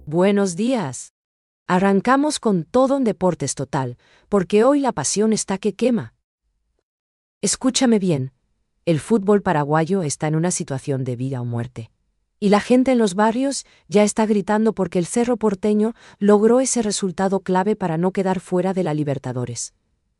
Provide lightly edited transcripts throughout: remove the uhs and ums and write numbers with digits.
Buenos días. Arrancamos con todo en Deportes Total, porque hoy la pasión está que quema. Escúchame bien, el fútbol paraguayo está en una situación de vida o muerte. Y la gente en los barrios ya está gritando porque el Cerro Porteño logró ese resultado clave para no quedar fuera de la Libertadores.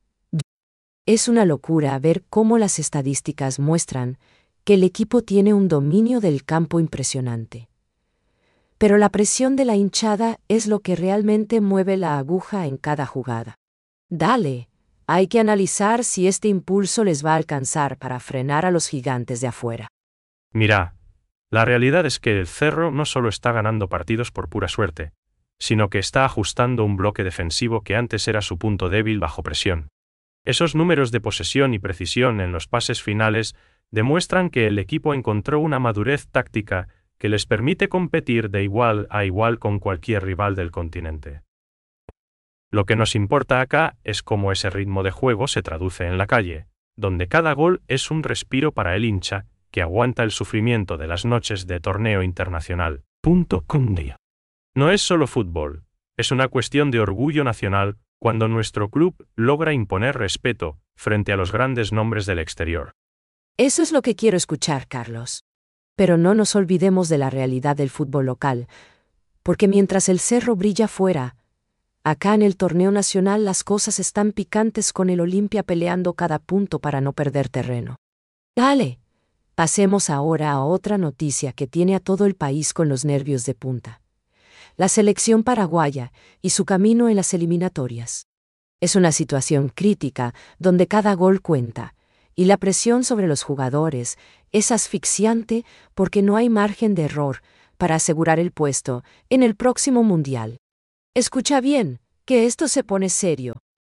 Es una locura ver cómo las estadísticas muestran que el equipo tiene un dominio del campo impresionante. Pero la presión de la hinchada es lo que realmente mueve la aguja en cada jugada. Dale, hay que analizar si este impulso les va a alcanzar para frenar a los gigantes de afuera. Mira, la realidad es que el Cerro no solo está ganando partidos por pura suerte, sino que está ajustando un bloque defensivo que antes era su punto débil bajo presión. Esos números de posesión y precisión en los pases finales demuestran que el equipo encontró una madurez táctica que les permite competir de igual a igual con cualquier rival del continente. Lo que nos importa acá es cómo ese ritmo de juego se traduce en la calle, donde cada gol es un respiro para el hincha que aguanta el sufrimiento de las noches de torneo internacional. No es solo fútbol, es una cuestión de orgullo nacional cuando nuestro club logra imponer respeto frente a los grandes nombres del exterior. Eso es lo que quiero escuchar, Carlos. Pero no nos olvidemos de la realidad del fútbol local, porque mientras el Cerro brilla fuera, acá en el torneo nacional las cosas están picantes con el Olimpia peleando cada punto para no perder terreno. Dale, pasemos ahora a otra noticia que tiene a todo el país con los nervios de punta. La selección paraguaya y su camino en las eliminatorias. Es una situación crítica donde cada gol cuenta, y la presión sobre los jugadores es asfixiante porque no hay margen de error para asegurar el puesto en el próximo Mundial. Escucha bien, que esto se pone serio.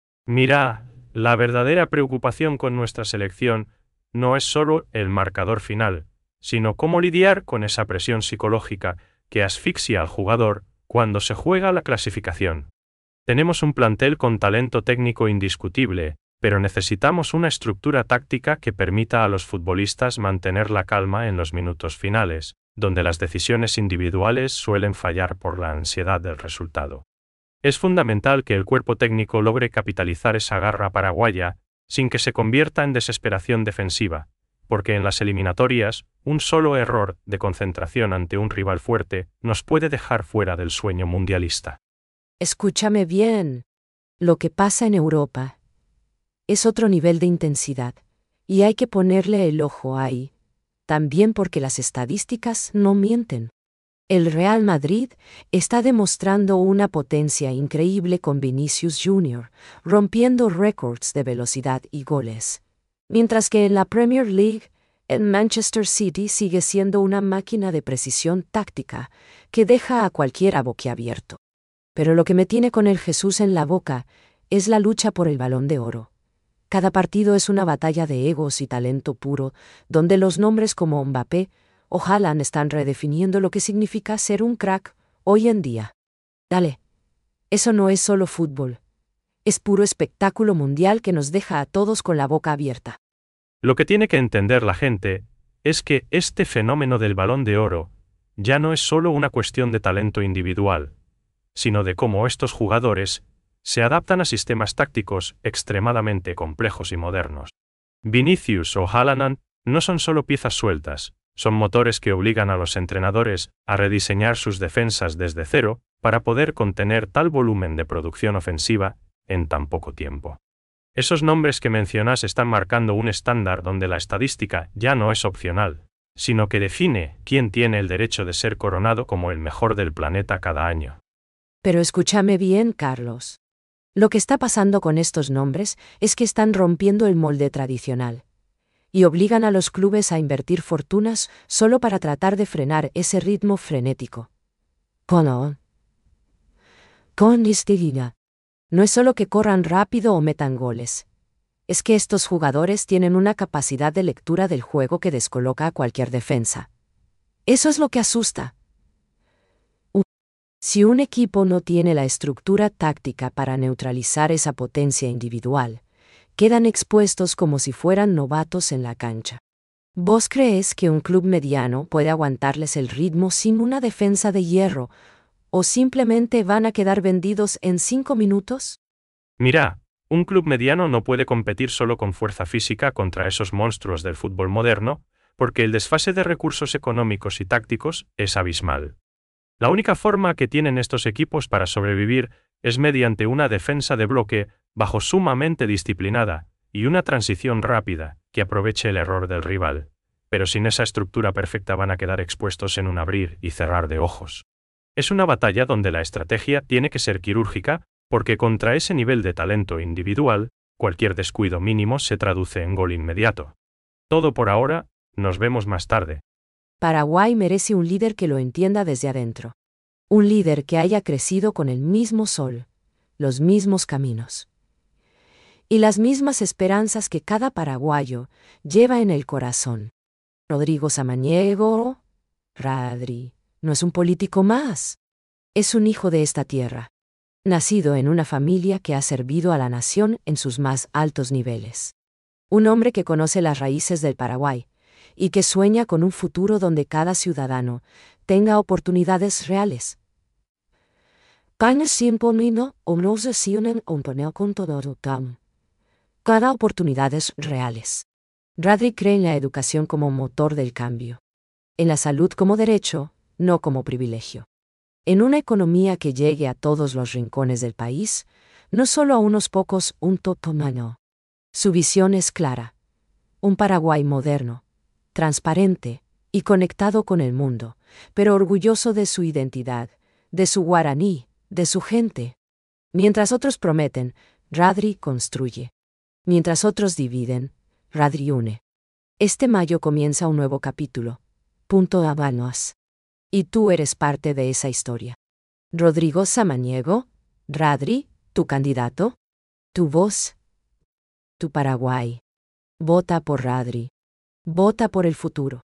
Mira, la verdadera preocupación con nuestra selección no es solo el marcador final, sino cómo lidiar con esa presión psicológica que asfixia al jugador cuando se juega la clasificación. Tenemos un plantel con talento técnico indiscutible, pero necesitamos una estructura táctica que permita a los futbolistas mantener la calma en los minutos finales, donde las decisiones individuales suelen fallar por la ansiedad del resultado. Es fundamental que el cuerpo técnico logre capitalizar esa garra paraguaya sin que se convierta en desesperación defensiva, porque en las eliminatorias, un solo error de concentración ante un rival fuerte nos puede dejar fuera del sueño mundialista. Escúchame bien. Lo que pasa en Europa es otro nivel de intensidad, y hay que ponerle el ojo ahí, también porque las estadísticas no mienten. El Real Madrid está demostrando una potencia increíble con Vinicius Jr., rompiendo récords de velocidad y goles. Mientras que en la Premier League, el Manchester City sigue siendo una máquina de precisión táctica que deja a cualquiera boquiabierto. Pero lo que me tiene con el Jesús en la boca es la lucha por el Balón de Oro. Cada partido es una batalla de egos y talento puro, donde los nombres como Mbappé o Haaland están redefiniendo lo que significa ser un crack hoy en día. Dale, eso no es solo fútbol. Es puro espectáculo mundial que nos deja a todos con la boca abierta. Lo que tiene que entender la gente es que este fenómeno del Balón de Oro ya no es solo una cuestión de talento individual, sino de cómo estos jugadores se adaptan a sistemas tácticos extremadamente complejos y modernos. Vinicius o Haaland no son solo piezas sueltas, son motores que obligan a los entrenadores a rediseñar sus defensas desde cero para poder contener tal volumen de producción ofensiva en tan poco tiempo. Esos nombres que mencionas están marcando un estándar donde la estadística ya no es opcional, sino que define quién tiene el derecho de ser coronado como el mejor del planeta cada año. Pero escúchame bien, Carlos. Lo que está pasando con estos nombres es que están rompiendo el molde tradicional y obligan a los clubes a invertir fortunas solo para tratar de frenar ese ritmo frenético. Con este liga, no es solo que corran rápido o metan goles. Es que estos jugadores tienen una capacidad de lectura del juego que descoloca a cualquier defensa. Eso es lo que asusta. Si un equipo no tiene la estructura táctica para neutralizar esa potencia individual, quedan expuestos como si fueran novatos en la cancha. ¿Vos crees que un club mediano puede aguantarles el ritmo sin una defensa de hierro ¿O simplemente van a quedar vendidos en 5 minutos? Mira, un club mediano no puede competir solo con fuerza física contra esos monstruos del fútbol moderno, porque el desfase de recursos económicos y tácticos es abismal. La única forma que tienen estos equipos para sobrevivir es mediante una defensa de bloque bajo sumamente disciplinada y una transición rápida que aproveche el error del rival. Pero sin esa estructura perfecta van a quedar expuestos en un abrir y cerrar de ojos. Es una batalla donde la estrategia tiene que ser quirúrgica, porque contra ese nivel de talento individual, cualquier descuido mínimo se traduce en gol inmediato. Todo por ahora, nos vemos más tarde. Paraguay merece un líder que lo entienda desde adentro. Un líder que haya crecido con el mismo sol, los mismos caminos y las mismas esperanzas que cada paraguayo lleva en el corazón. Rodrigo Samaniego, Radri, no es un político más. Es un hijo de esta tierra, nacido en una familia que ha servido a la nación en sus más altos niveles. Un hombre que conoce las raíces del Paraguay y que sueña con un futuro donde cada ciudadano tenga oportunidades reales. Cada oportunidades reales. Radri cree en la educación como motor del cambio. En la salud como derecho, no como privilegio. En una economía que llegue a todos los rincones del país, no solo a unos pocos, un totomano. Su visión es clara. Un Paraguay moderno, transparente y conectado con el mundo, pero orgulloso de su identidad, de su guaraní, de su gente. Mientras otros prometen, Radri construye. Mientras otros dividen, Radri une. Este mayo comienza un nuevo capítulo. Punto Habanos. Y tú eres parte de esa historia. Rodrigo Samaniego, Radri, tu candidato, tu voz, tu Paraguay. Vota por Radri. Vota por el futuro.